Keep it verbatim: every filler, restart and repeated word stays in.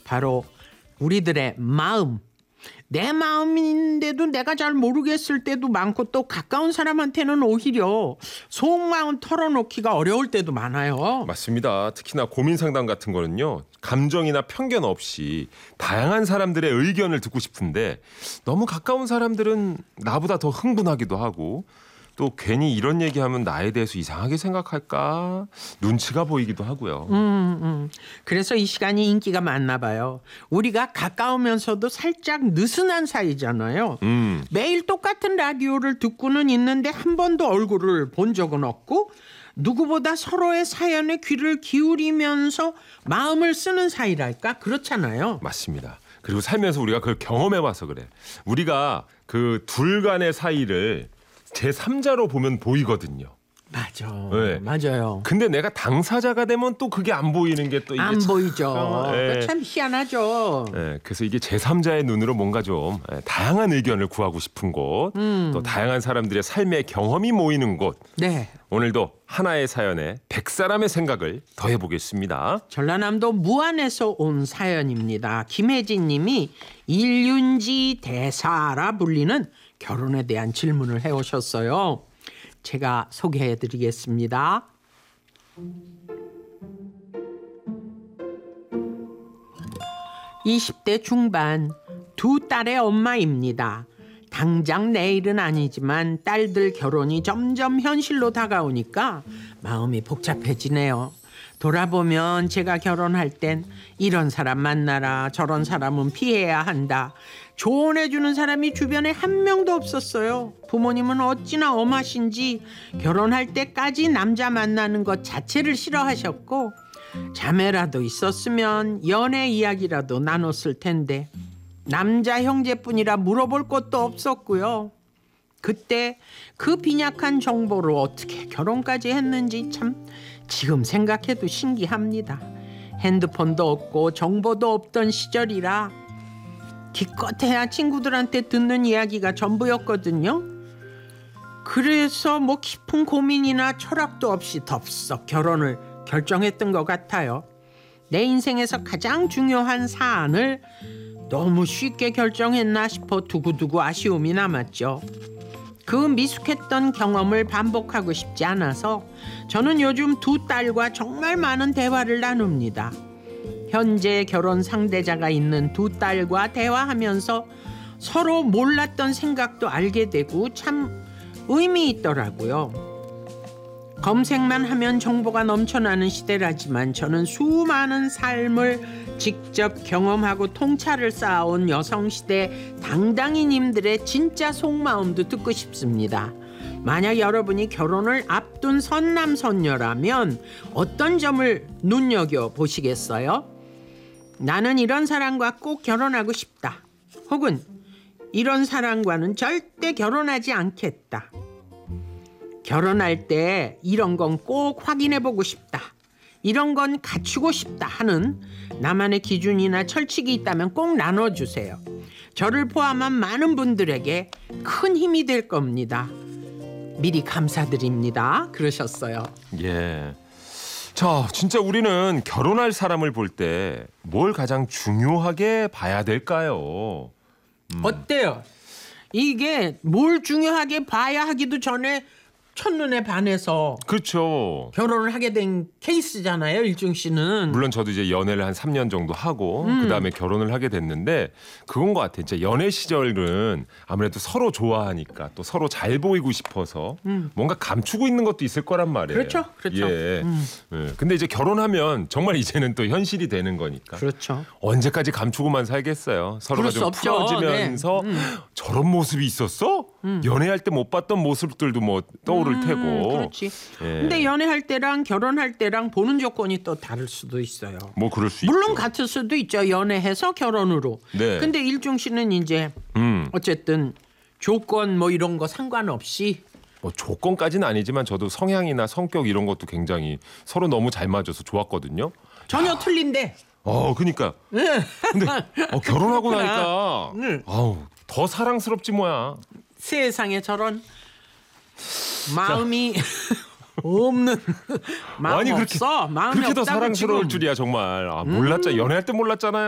바로 우리들의 마음. 내 마음인데도 내가 잘 모르겠을 때도 많고 또 가까운 사람한테는 오히려 속마음 털어놓기가 어려울 때도 많아요. 맞습니다. 특히나 고민 상담 같은 거는요. 감정이나 편견 없이 다양한 사람들의 의견을 듣고 싶은데 너무 가까운 사람들은 나보다 더 흥분하기도 하고 또 괜히 이런 얘기하면 나에 대해서 이상하게 생각할까 눈치가 보이기도 하고요. 음, 음. 그래서 이 시간이 인기가 많나 봐요. 우리가 가까우면서도 살짝 느슨한 사이잖아요. 음. 매일 똑같은 라디오를 듣고는 있는데 한 번도 얼굴을 본 적은 없고 누구보다 서로의 사연에 귀를 기울이면서 마음을 쓰는 사이랄까? 그렇잖아요. 맞습니다. 그리고 살면서 우리가 그걸 경험해봐서 그래. 우리가 그 둘 간의 사이를 제삼자로 보면 보이거든요. 맞아. 네. 맞아요. 근데 내가 당사자가 되면 또 그게 안 보이는 게 또 이게 안 참, 보이죠. 예. 참 희한하죠. 예, 그래서 이게 제삼자의 눈으로 뭔가 좀 예, 다양한 의견을 구하고 싶은 곳, 음. 또 다양한 사람들의 삶의 경험이 모이는 곳. 네. 오늘도 하나의 사연에 백 사람의 생각을 더해보겠습니다. 전라남도 무안에서 온 사연입니다. 김혜진 님이 일륜지 대사라 불리는 결혼에 대한 질문을 해오셨어요. 제가 소개해드리겠습니다. 이십 대 중반 두 딸의 엄마입니다. 당장 내일은 아니지만 딸들 결혼이 점점 현실로 다가오니까 마음이 복잡해지네요. 돌아보면 제가 결혼할 땐 이런 사람 만나라, 저런 사람은 피해야 한다. 조언해주는 사람이 주변에 한 명도 없었어요. 부모님은 어찌나 엄하신지 결혼할 때까지 남자 만나는 것 자체를 싫어하셨고 자매라도 있었으면 연애 이야기라도 나눴을 텐데 남자 형제뿐이라 물어볼 것도 없었고요. 그때 그 빈약한 정보로 어떻게 결혼까지 했는지 참 지금 생각해도 신기합니다. 핸드폰도 없고 정보도 없던 시절이라 기껏해야 친구들한테 듣는 이야기가 전부였거든요. 그래서 뭐 깊은 고민이나 철학도 없이 덥석 결혼을 결정했던 것 같아요. 내 인생에서 가장 중요한 사안을 너무 쉽게 결정했나 싶어 두고두고 아쉬움이 남았죠. 그 미숙했던 경험을 반복하고 싶지 않아서 저는 요즘 두 딸과 정말 많은 대화를 나눕니다. 현재 결혼 상대자가 있는 두 딸과 대화하면서 서로 몰랐던 생각도 알게 되고 참 의미 있더라고요. 검색만 하면 정보가 넘쳐나는 시대라지만 저는 수많은 삶을 직접 경험하고 통찰을 쌓아온 여성시대 당당이님들의 진짜 속마음도 듣고 싶습니다. 만약 여러분이 결혼을 앞둔 선남선녀라면 어떤 점을 눈여겨보시겠어요? 나는 이런 사람과 꼭 결혼하고 싶다. 혹은 이런 사람과는 절대 결혼하지 않겠다. 결혼할 때 이런 건 꼭 확인해보고 싶다. 이런 건 갖추고 싶다 하는 나만의 기준이나 철칙이 있다면 꼭 나눠주세요. 저를 포함한 많은 분들에게 큰 힘이 될 겁니다. 미리 감사드립니다. 그러셨어요. 예. 자, 진짜 우리는 결혼할 사람을 볼 때 뭘 가장 중요하게 봐야 될까요? 음. 어때요? 이게 뭘 중요하게 봐야 하기도 전에 첫눈에 반해서 그렇죠. 결혼을 하게 된 케이스잖아요. 일중 씨는. 물론 저도 이제 연애를 한 삼 년 정도 하고 음. 그다음에 결혼을 하게 됐는데 그건 것 같아요. 진짜 연애 시절은 아무래도 서로 좋아하니까 또 서로 잘 보이고 싶어서 음. 뭔가 감추고 있는 것도 있을 거란 말이에요. 그렇죠. 그렇죠. 예. 음. 예. 근데 이제 결혼하면 정말 이제는 또 현실이 되는 거니까. 그렇죠. 언제까지 감추고만 살겠어요. 서로가 그럴 수 좀 없죠. 풀어지면서 네. 음. 저런 모습이 있었어? 음. 연애할 때 못 봤던 모습들도 뭐 떠오를 음, 테고. 그렇지. 예. 근데 연애할 때랑 결혼할 때랑 보는 조건이 또 다를 수도 있어요. 뭐 그럴 수 물론 있죠. 같을 수도 있죠. 연애해서 결혼으로. 네. 근데 일중 씨는 이제 음. 어쨌든 조건 뭐 이런 거 상관없이 뭐 조건까지는 아니지만 저도 성향이나 성격 이런 것도 굉장히 서로 너무 잘 맞아서 좋았거든요. 전혀 틀린데. 어, 그러니까. 근데 어, 결혼하고 그렇구나. 나니까 응. 아우, 더 사랑스럽지 뭐야. 세상에 저런 마음이 없는 마음 아니, 그렇게- 없어. 마음이 그렇게 더 없다고 사랑스러울 지금. 줄이야 정말. 아, 몰랐잖아. 연애할 때 몰랐잖아요.